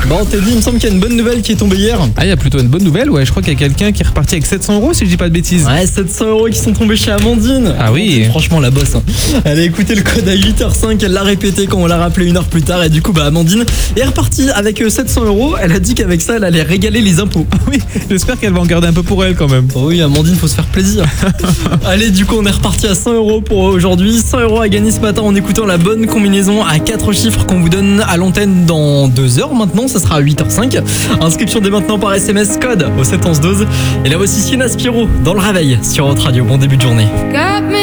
Bon, Teddy, il me semble qu'il y a une bonne nouvelle qui est tombée hier. Ah, il y a plutôt une bonne nouvelle, ouais. Je crois qu'il y a quelqu'un qui est reparti avec 700 € si je dis pas de bêtises. Ouais, 700 € qui sont tombés chez Amandine. Ah oui. Amandine, franchement, la bosse. Hein. Elle a écouté le code à 8h05, elle l'a répété quand on l'a rappelé une heure plus tard. Et du coup, Amandine est repartie avec 700 €. Elle a dit qu'avec ça, elle allait régaler les impôts. Oui, j'espère qu'elle va en garder un peu pour elle quand même. Oh oui, Amandine, faut se faire plaisir. Allez, du coup, on est reparti à 100 € pour aujourd'hui. 100 € à gagner ce matin en écoutant la bonne combinaison à 4 chiffres qu'on vous donne à l'antenne dans 2 heures maintenant. Ça sera à 8h05. Inscription dès maintenant par SMS code au 71112. Et là voici Sienna Spiro dans le réveil sur votre radio. Bon début de journée.